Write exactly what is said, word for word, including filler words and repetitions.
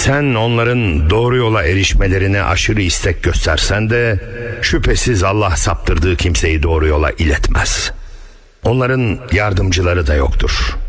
Sen onların doğru yola erişmelerine aşırı istek göstersen de şüphesiz Allah saptırdığı kimseyi doğru yola iletmez. Onların yardımcıları da yoktur.